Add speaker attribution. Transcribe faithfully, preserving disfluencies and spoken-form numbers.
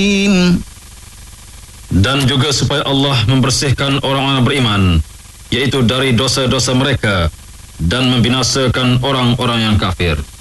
Speaker 1: Dan juga supaya Allah membersihkan orang-orang beriman, yaitu dari dosa-dosa mereka, dan membinasakan orang-orang yang kafir.